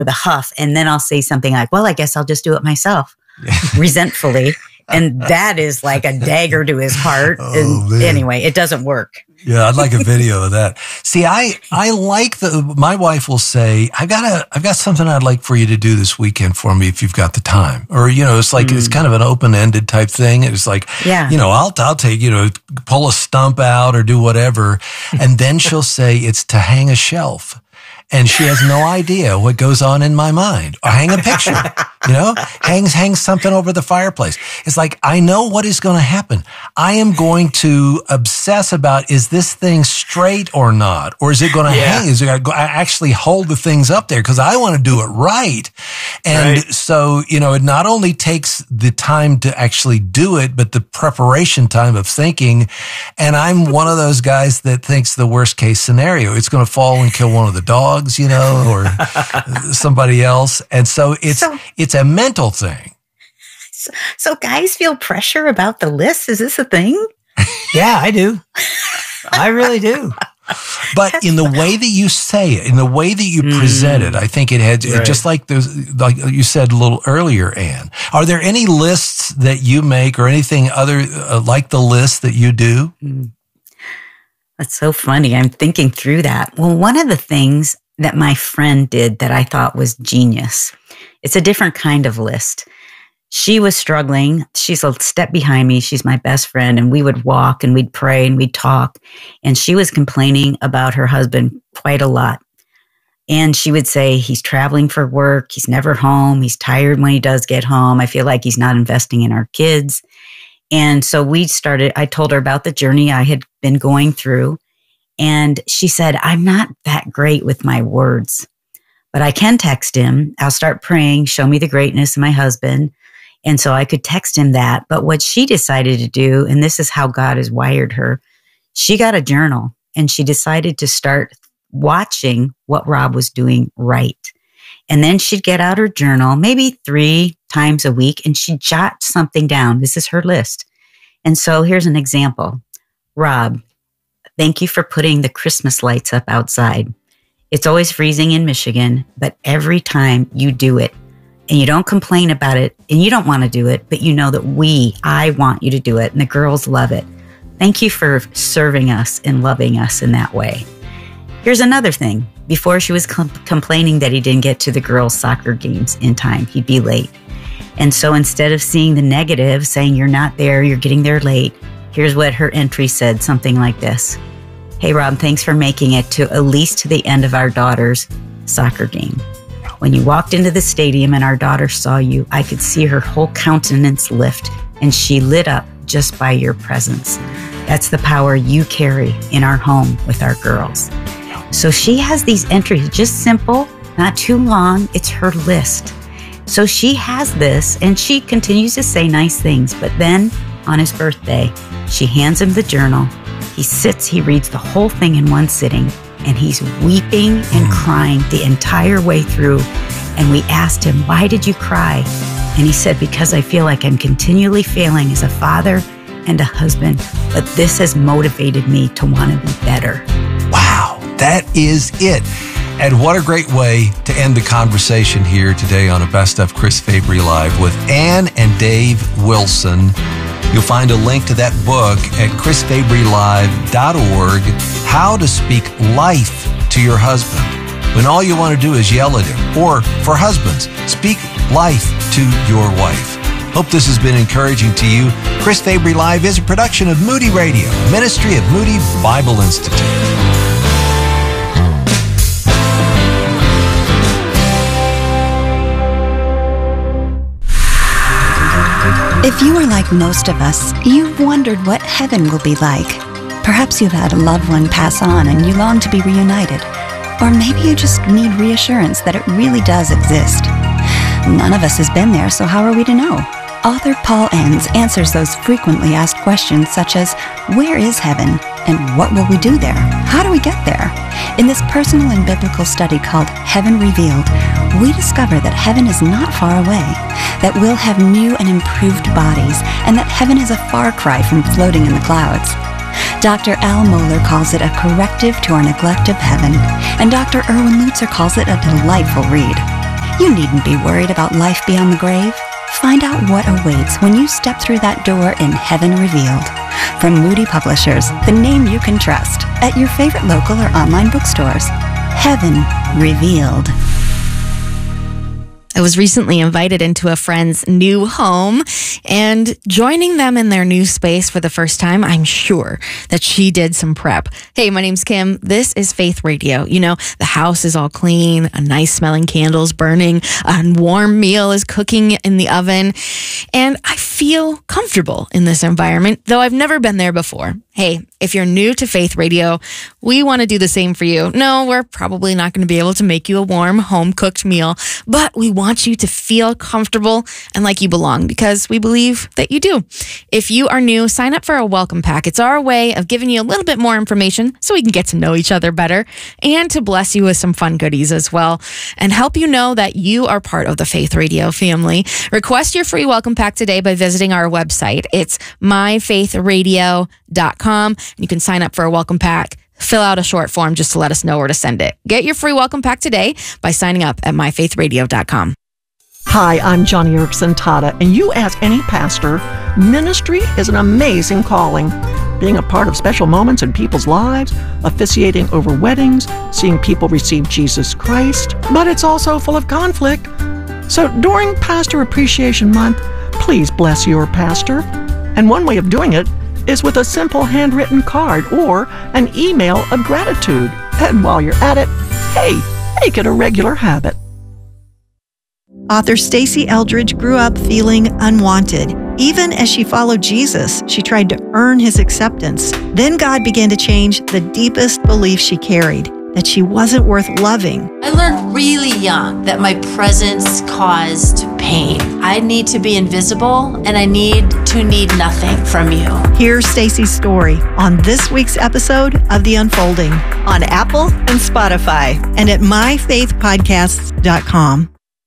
with a huff. And then I'll say something like, well, I guess I'll just do it myself, resentfully. And that is like a dagger to his heart. And anyway, it doesn't work. Yeah, I'd like a video of that. See, I like my wife will say, I've got something I'd like for you to do this weekend for me if you've got the time. Or, it's like, it's kind of an open-ended type thing. It's like, I'll take, pull a stump out or do whatever. And then she'll say it's to hang a shelf. And she has no idea what goes on in my mind. Or hang a picture, hang something over the fireplace. It's like, I know what is going to happen. I am going to obsess about, is this thing straight or not? Or is it going to hang? Is it going to actually hold the things up there? Because I want to do it right. And so, it not only takes the time to actually do it, but the preparation time of thinking. And I'm one of those guys that thinks the worst case scenario, it's going to fall and kill one of the dogs, or somebody else. And so it's a mental thing. So guys feel pressure about the list? Is this a thing? Yeah, I do. I really do. But in the way that you say it, in the way that you present it, I think it had, just like you said a little earlier, Ann, are there any lists that you make or anything other like the list that you do? That's so funny. I'm thinking through that. Well, one of the things that my friend did that I thought was genius, it's a different kind of list. She was struggling. She's a step behind me. She's my best friend. And we would walk and we'd pray and we'd talk. And she was complaining about her husband quite a lot. And she would say, he's traveling for work. He's never home. He's tired when he does get home. I feel like he's not investing in our kids. And so I told her about the journey I had been going through. And she said, I'm not that great with my words, but I can text him. I'll start praying, show me the greatness of my husband. And so I could text him that. But what she decided to do, and this is how God has wired her, she got a journal and she decided to start watching what Rob was doing right. And then she'd get out her journal maybe 3 times a week and she'd jot something down. This is her list. And so here's an example. Rob, thank you for putting the Christmas lights up outside. It's always freezing in Michigan, but every time you do it and you don't complain about it and you don't want to do it, but you know that I want you to do it and the girls love it. Thank you for serving us and loving us in that way. Here's another thing. Before she was complaining that he didn't get to the girls' soccer games in time, he'd be late. And so instead of seeing the negative, saying you're not there, you're getting there late, here's what her entry said, something like this. Hey, Rob, thanks for making it to at least to the end of our daughter's soccer game. When you walked into the stadium and our daughter saw you, I could see her whole countenance lift and she lit up just by your presence. That's the power you carry in our home with our girls. So she has these entries, just simple, not too long. It's her list. So she has this and she continues to say nice things. But then on his birthday, she hands him the journal. He sits, he reads the whole thing in one sitting, and he's weeping and crying the entire way through. And we asked him, why did you cry? And he said, because I feel like I'm continually failing as a father and a husband, but this has motivated me to want to be better. Wow, that is it. And what a great way to end the conversation here today on a Best of Chris Fabry Live with Ann and Dave Wilson. You'll find a link to that book at chrisfabrylive.org, How to Speak Life to Your Husband, when all you want to do is yell at him. Or for husbands, speak life to your wife. Hope this has been encouraging to you. Chris Fabry Live is a production of Moody Radio, ministry of Moody Bible Institute. If you are like most of us, you've wondered what heaven will be like. Perhaps you've had a loved one pass on and you long to be reunited. Or maybe you just need reassurance that it really does exist. None of us has been there, so how are we to know? Author Paul Enns answers those frequently asked questions such as, where is heaven? And what will we do there? How do we get there? In this personal and biblical study called Heaven Revealed, we discover that heaven is not far away, that we'll have new and improved bodies, and that heaven is a far cry from floating in the clouds. Dr. Al Mohler calls it a corrective to our neglect of heaven, and Dr. Erwin Lutzer calls it a delightful read. You needn't be worried about life beyond the grave. Find out what awaits when you step through that door in Heaven Revealed. From Moody Publishers, the name you can trust, at your favorite local or online bookstores. Heaven Revealed. I was recently invited into a friend's new home, and joining them in their new space for the first time, I'm sure that she did some prep. Hey, my name's Kim. This is Faith Radio. You know, the house is all clean, a nice smelling candles burning, a warm meal is cooking in the oven, and I feel comfortable in this environment, though I've never been there before. Hey, if you're new to Faith Radio, we want to do the same for you. No, we're probably not going to be able to make you a warm, home-cooked meal, but we want you to feel comfortable and like you belong, because we believe that you do. If you are new, sign up for a welcome pack. It's our way of giving you a little bit more information so we can get to know each other better, and to bless you with some fun goodies as well, and help you know that you are part of the Faith Radio family. Request your free welcome pack today by visiting our website. It's myfaithradio.com. You can sign up for a welcome pack, fill out a short form just to let us know where to send it. Get your free welcome pack today by signing up at myfaithradio.com. Hi, I'm Johnny Erickson Tata, and you ask any pastor, ministry is an amazing calling. Being a part of special moments in people's lives, officiating over weddings, seeing people receive Jesus Christ, but it's also full of conflict. So during Pastor Appreciation Month, please bless your pastor. And one way of doing it is with a simple handwritten card or an email of gratitude. And while you're at it, hey, make it a regular habit. Author Stacey Eldridge grew up feeling unwanted. Even as she followed Jesus, she tried to earn his acceptance. Then God began to change the deepest belief she carried, that she wasn't worth loving. I learned really young that my presence caused pain. I need to be invisible, and I need to need nothing from you. Here's Stacey's story on this week's episode of The Unfolding on Apple and Spotify and at myfaithpodcasts.com.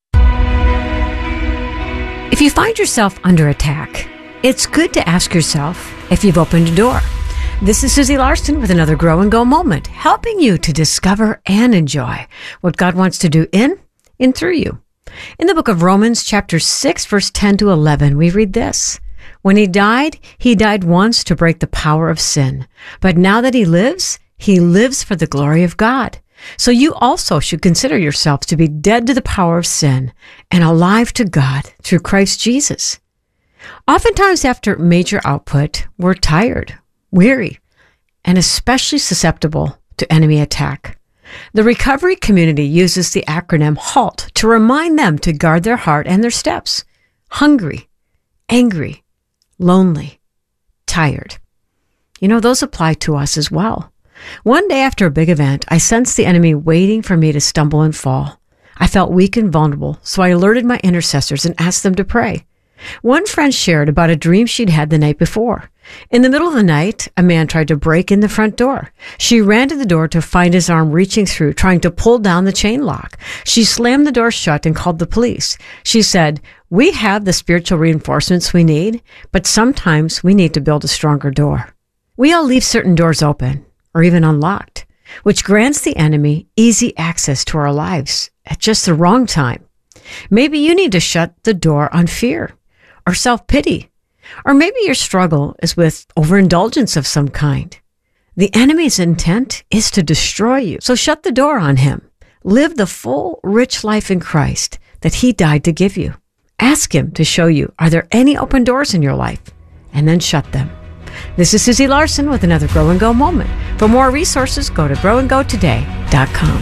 If you find yourself under attack, it's good to ask yourself if you've opened a door. This is Susie Larson with another Grow and Go moment, helping you to discover and enjoy what God wants to do in and through you. In the book of Romans, chapter 6, verse 10 to 11, we read this. When he died once to break the power of sin. But now that he lives for the glory of God. So you also should consider yourselves to be dead to the power of sin and alive to God through Christ Jesus. Oftentimes after major output, we're tired, weary, and especially susceptible to enemy attack. The recovery community uses the acronym HALT to remind them to guard their heart and their steps. Hungry, angry, lonely, tired. You know, those apply to us as well. One day after a big event, I sensed the enemy waiting for me to stumble and fall. I felt weak and vulnerable, so I alerted my intercessors and asked them to pray. One friend shared about a dream she'd had the night before. In the middle of the night, a man tried to break in the front door. She ran to the door to find his arm reaching through, trying to pull down the chain lock. She slammed the door shut and called the police. She said, "We have the spiritual reinforcements we need, but sometimes we need to build a stronger door." We all leave certain doors open or even unlocked, which grants the enemy easy access to our lives at just the wrong time. Maybe you need to shut the door on fear or self-pity, or maybe your struggle is with overindulgence of some kind. The enemy's intent is to destroy you, so shut the door on him. Live the full, rich life in Christ that he died to give you. Ask him to show you, are there any open doors in your life? And then shut them. This is Susie Larson with another Grow and Go moment. For more resources, go to growandgotoday.com.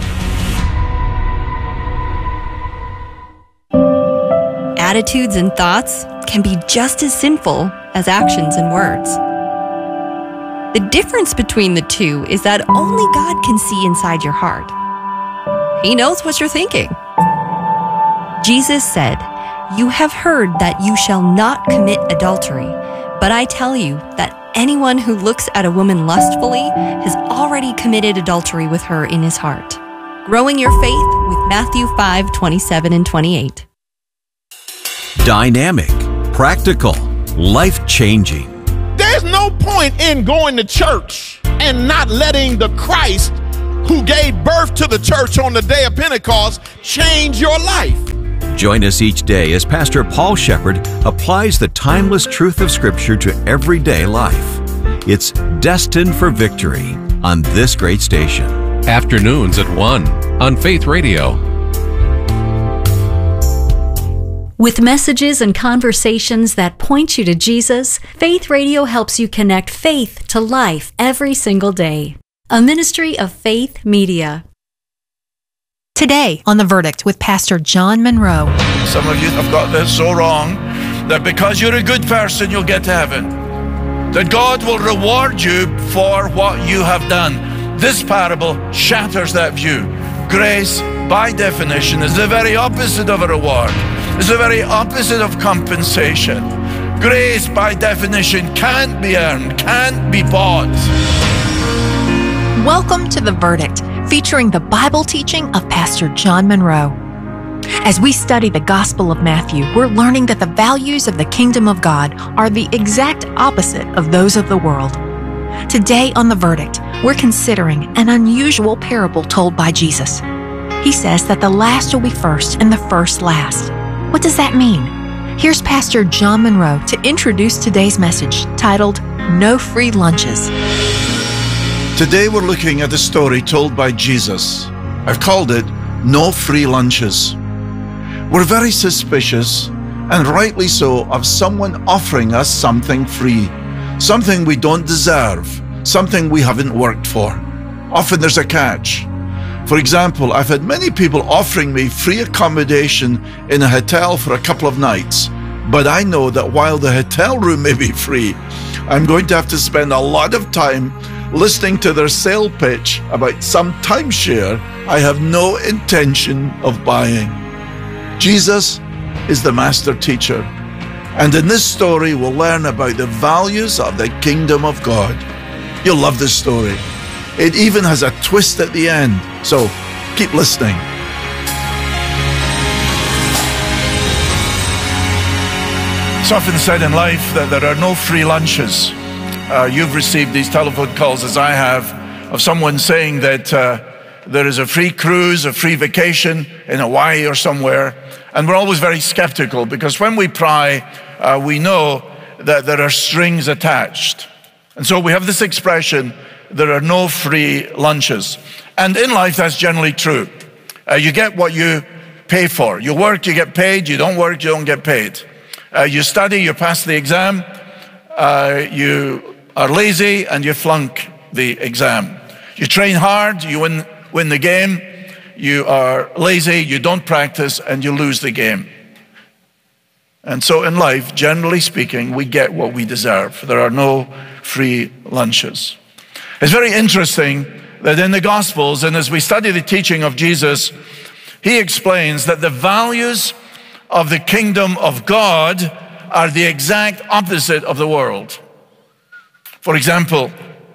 Attitudes and thoughts can be just as sinful as actions and words. The difference between the two is that only God can see inside your heart. He knows what you're thinking. Jesus said, "You have heard that you shall not commit adultery, but I tell you that anyone who looks at a woman lustfully has already committed adultery with her in his heart." Growing your faith with Matthew 5:27 and 28. Dynamic, practical, life-changing. There's no point in going to church and not letting the Christ who gave birth to the church on the day of Pentecost change your life. Join us each day as Pastor Paul Shepherd applies the timeless truth of Scripture to everyday life. It's Destined for Victory on this great station. Afternoons at 1 on Faith Radio. With messages and conversations that point you to Jesus, Faith Radio helps you connect faith to life every single day. A ministry of Faith Media. Today on The Verdict with Pastor John Monroe. Some of you have got this so wrong that because you're a good person, you'll get to heaven. That God will reward you for what you have done. This parable shatters that view. Grace, by definition, is the very opposite of a reward. It's the very opposite of compensation. Grace, by definition, can't be earned, can't be bought. Welcome to The Verdict, featuring the Bible teaching of Pastor John Monroe. As we study the Gospel of Matthew, we're learning that the values of the kingdom of God are the exact opposite of those of the world. Today on The Verdict, we're considering an unusual parable told by Jesus. He says that the last will be first and the first last. What does that mean? Here's Pastor John Monroe to introduce today's message, titled No Free Lunches. Today we're looking at a story told by Jesus. I've called it No Free Lunches. We're very suspicious, and rightly so, of someone offering us something free, something we don't deserve, something we haven't worked for. Often there's a catch. For example, I've had many people offering me free accommodation in a hotel for a couple of nights, but I know that while the hotel room may be free, I'm going to have to spend a lot of time listening to their sale pitch about some timeshare I have no intention of buying. Jesus is the master teacher, and in this story we'll learn about the values of the kingdom of God. You'll love this story. It even has a twist at the end, so keep listening. It's often said in life that there are no free lunches. You've received these telephone calls, as I have, of someone saying that there is a free cruise, a free vacation in Hawaii or somewhere. And we're always very skeptical because when we pry, we know that there are strings attached. And so we have this expression, there are no free lunches. And in life, that's generally true. You get what you pay for. You work, you get paid. You don't work, you don't get paid. You study, you pass the exam. You are lazy and you flunk the exam. You train hard, you win the game. You are lazy, you don't practice, and you lose the game. And so in life, generally speaking, we get what we deserve. There are no free lunches. It's very interesting that in the Gospels, and as we study the teaching of Jesus, he explains that the values of the kingdom of God are the exact opposite of the world. For example,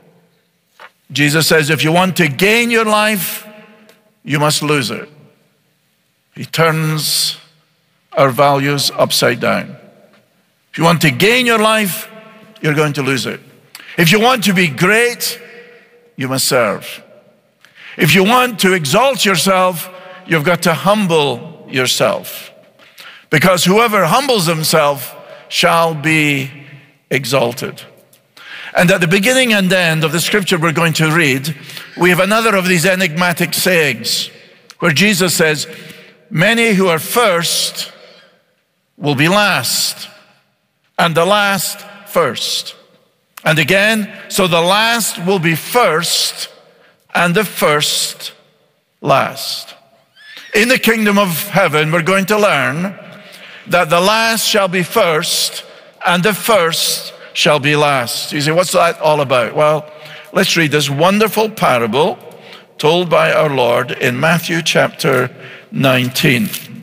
Jesus says, if you want to gain your life, you must lose it. He turns our values upside down. If you want to gain your life, you're going to lose it. If you want to be great, you must serve. If you want to exalt yourself, you've got to humble yourself. Because whoever humbles himself shall be exalted. And at the beginning and end of the scripture we're going to read, we have another of these enigmatic sayings where Jesus says, many who are first will be last, and the last first. And again, so the last will be first, and the first last. In the kingdom of heaven, we're going to learn that the last shall be first, and the first shall be last. You say, what's that all about? Well, let's read this wonderful parable told by our Lord in Matthew chapter 19.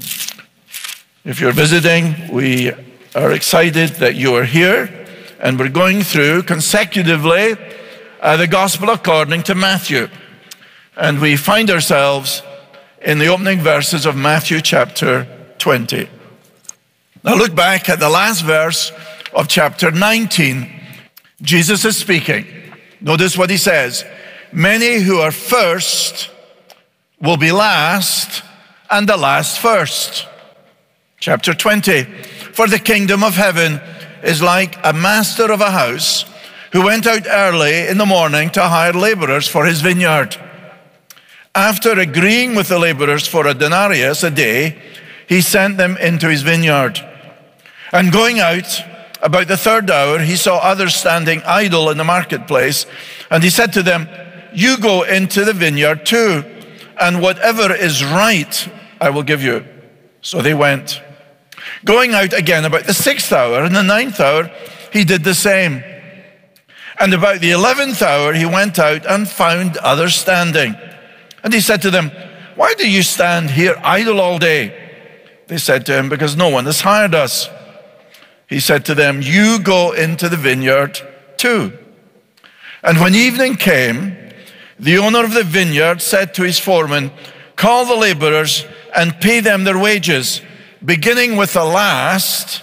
If you're visiting, we are excited that you are here, and we're going through consecutively the gospel according to Matthew. And we find ourselves in the opening verses of Matthew chapter 20. Now look back at the last verse of chapter 19. Jesus is speaking. Notice what he says. Many who are first will be last, and the last first. Chapter 20, for the kingdom of heaven is like a master of a house who went out early in the morning to hire laborers for his vineyard. After agreeing with the laborers for a denarius a day, he sent them into his vineyard. And going out about the third hour, he saw others standing idle in the marketplace, and he said to them, you go into the vineyard too, and whatever is right I will give you. So they went. Going out again about the 6th hour and the 9th hour, he did the same. And about the 11th hour, he went out and found others standing. And he said to them, why do you stand here idle all day? They said to him, because no one has hired us. He said to them, you go into the vineyard too. And when evening came, the owner of the vineyard said to his foreman, call the laborers and pay them their wages, beginning with the last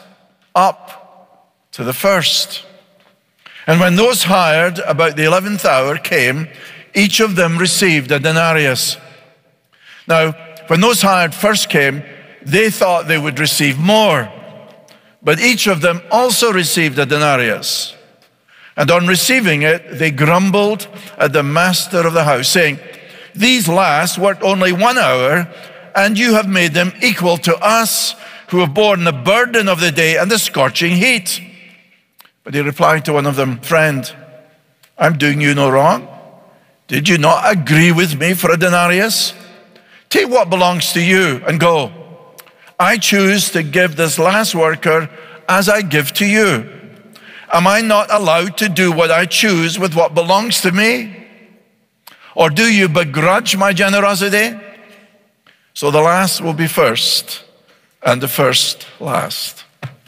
up to the first. And when those hired about the 11th hour came, each of them received a denarius. Now, when those hired first came, they thought they would receive more, but each of them also received a denarius. And on receiving it, they grumbled at the master of the house, saying, these last worked only 1 hour, and you have made them equal to us who have borne the burden of the day and the scorching heat. But he replied to one of them, friend, I'm doing you no wrong. Did you not agree with me for a denarius? Take what belongs to you and go. I choose to give this last worker as I give to you. Am I not allowed to do what I choose with what belongs to me? Or do you begrudge my generosity? So the last will be first, and the first last.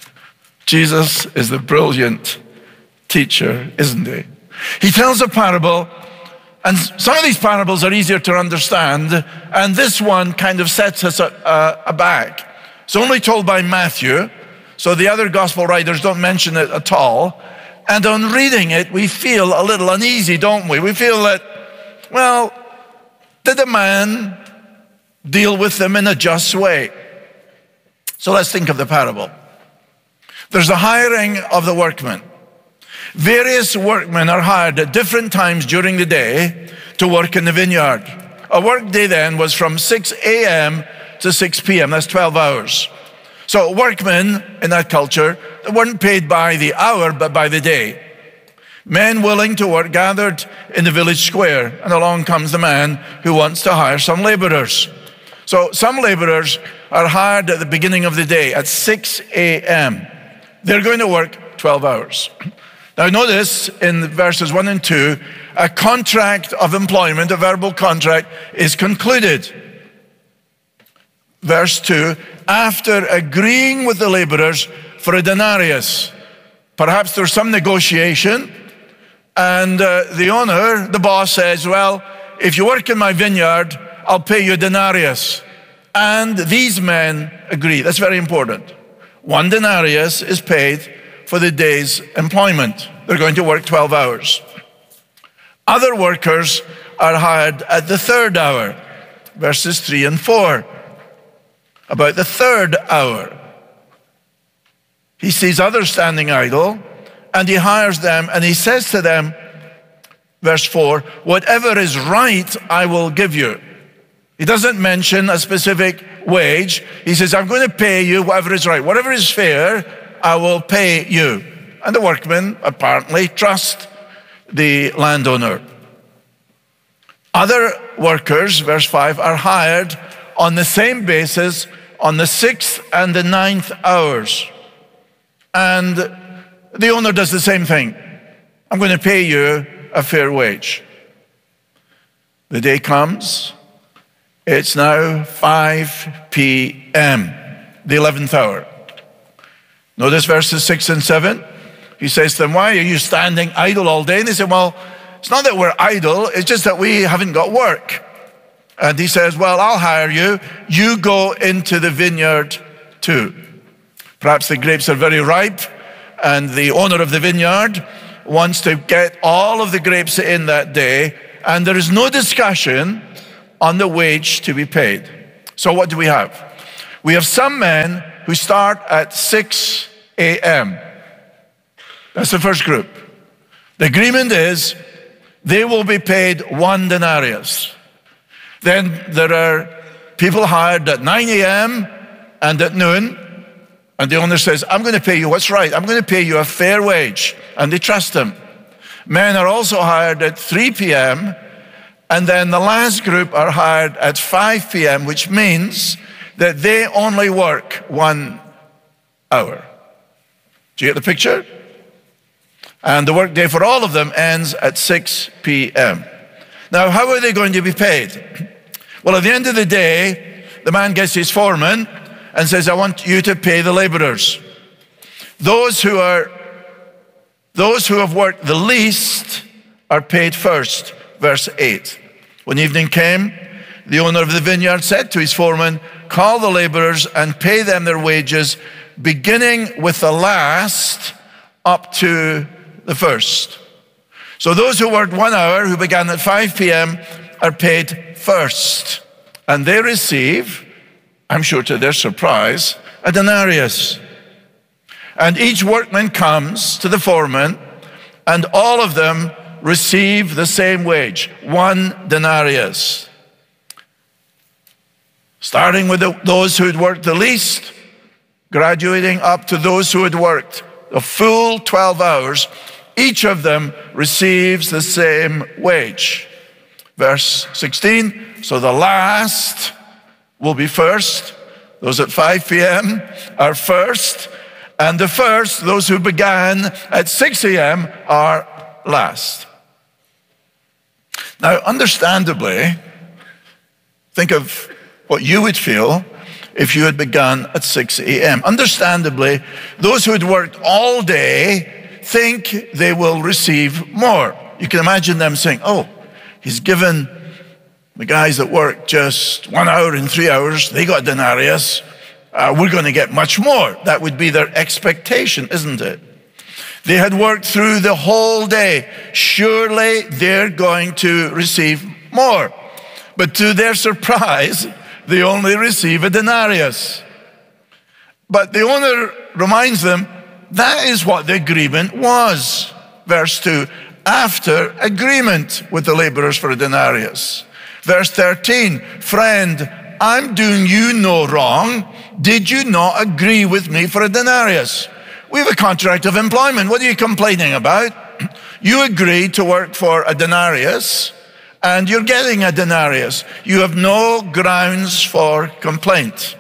Jesus is the brilliant teacher, isn't he? He tells a parable, and some of these parables are easier to understand, and this one kind of sets us aback. It's only told by Matthew, so the other gospel writers don't mention it at all. And on reading it, we feel a little uneasy, don't we? We feel that, well, did the man deal with them in a just way? So let's think of the parable. There's the hiring of the workmen. Various workmen are hired at different times during the day to work in the vineyard. A work day then was from 6 a.m. to 6 p.m. That's 12 hours. So workmen in that culture, they weren't paid by the hour, but by the day. Men willing to work gathered in the village square, and along comes the man who wants to hire some laborers. So some laborers are hired at the beginning of the day at 6 a.m. They're going to work 12 hours. Now notice in verses 1 and 2, a contract of employment, a verbal contract, is concluded. Verse 2, after agreeing with the laborers for a denarius. Perhaps there's some negotiation, and the owner, the boss says, well, if you work in my vineyard, I'll pay you a denarius. And these men agree. That's very important. 1 denarius is paid for the day's employment. They're going to work 12 hours. Other workers are hired at the 3rd hour, verses 3 and 4. About the 3rd hour, he sees others standing idle, and he hires them, and he says to them, verse 4, whatever is right, I will give you. He doesn't mention a specific wage. He says, I'm going to pay you whatever is right. Whatever is fair, I will pay you. And the workmen apparently trust the landowner. Other workers, verse 5, are hired on the same basis on the 6th and the 9th hours. And the owner does the same thing. I'm going to pay you a fair wage. The day comes. It's now 5 p.m., the 11th hour. Notice verses 6 and 7. He says to them, why are you standing idle all day? And they say, well, it's not that we're idle, it's just that we haven't got work. And he says, well, I'll hire you. You go into the vineyard too. Perhaps the grapes are very ripe, and the owner of the vineyard wants to get all of the grapes in that day, and there is no discussion on the wage to be paid. So what do we have? We have some men who start at 6 a.m. That's the first group. The agreement is they will be paid 1 denarius. Then there are people hired at 9 a.m. and at noon, and the owner says, I'm going to pay you what's right. I'm going to pay you a fair wage, and they trust him. Men are also hired at 3 p.m., and then the last group are hired at 5 p.m., which means that they only work 1 hour. Do you get the picture? And the workday for all of them ends at 6 p.m. Now, how are they going to be paid? Well, at the end of the day, the man gets his foreman and says, I want you to pay the laborers. Those who have worked the least are paid first. Verse 8. When evening came, the owner of the vineyard said to his foreman, call the laborers and pay them their wages, beginning with the last up to the first. So those who worked 1 hour, who began at 5 p.m., are paid first. And they receive, I'm sure to their surprise, a denarius. And each workman comes to the foreman, and all of them receive the same wage, 1 denarius. Starting with those who had worked the least, graduating up to those who had worked a full 12 hours, each of them receives the same wage. Verse 16, so the last will be first. Those at 5 p.m. are first. And the first, those who began at 6 a.m. are last. Now, understandably, think of what you would feel if you had begun at 6 a.m. Understandably, those who had worked all day think they will receive more. You can imagine them saying, oh, he's given the guys that work just 1 hour and 3 hours, they got a denarius. We're going to get much more. That would be their expectation, isn't it? They had worked through the whole day. Surely they're going to receive more. But to their surprise, they only receive a denarius. But the owner reminds them, that is what the agreement was. Verse 2, after agreement with the laborers for a denarius. Verse 13, friend, I'm doing you no wrong. Did you not agree with me for a denarius? We have a contract of employment. What are you complaining about? You agreed to work for a denarius, and you're getting a denarius. You have no grounds for complaint.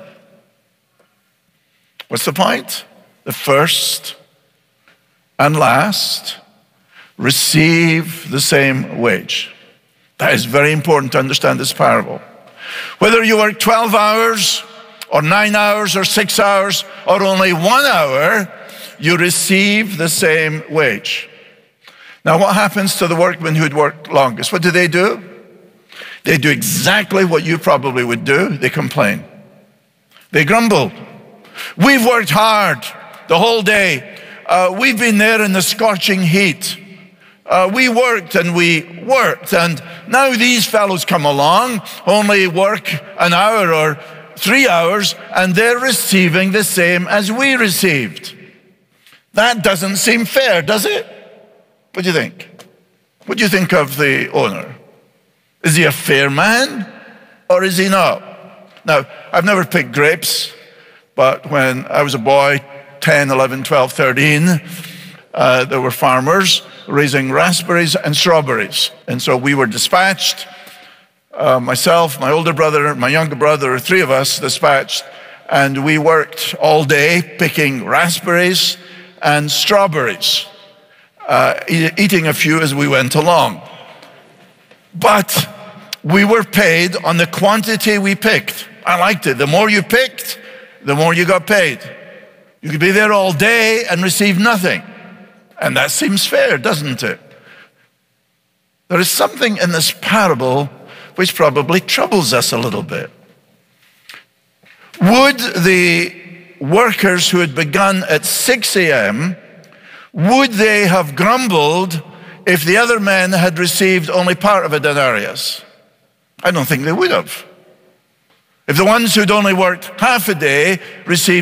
What's the point? The first and last receive the same wage. That is very important to understand this parable. Whether you work 12 hours or 9 hours or 6 hours or only 1 hour, you receive the same wage. Now, what happens to the workmen who had worked longest? What do? They do exactly what you probably would do. They complain. They grumble. We've worked hard the whole day. We've been there in the scorching heat. We worked, and now these fellows come along, only work an hour or 3 hours, and they're receiving the same as we received. That doesn't seem fair, does it? What do you think? What do you think of the owner? Is he a fair man, or is he not? Now, I've never picked grapes, but when I was a boy, 10, 11, 12, 13, there were farmers raising raspberries and strawberries. And so we were dispatched, myself, my older brother, my younger brother, 3 of us dispatched, and we worked all day picking raspberries and strawberries, eating a few as we went along. But we were paid on the quantity we picked. I liked it. The more you picked, the more you got paid. You could be there all day and receive nothing. And that seems fair, doesn't it? There is something in this parable which probably troubles us a little bit. Would the workers who had begun at 6 a.m., would they have grumbled if the other men had received only part of a denarius? I don't think they would have. If the ones who'd only worked half a day received